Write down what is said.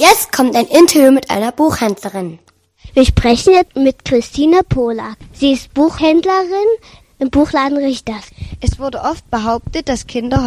Jetzt kommt ein Interview mit einer Buchhändlerin. Wir sprechen jetzt mit Christine Polak. Sie ist Buchhändlerin im Buchladen Richters. Es wurde oft behauptet, dass Kinder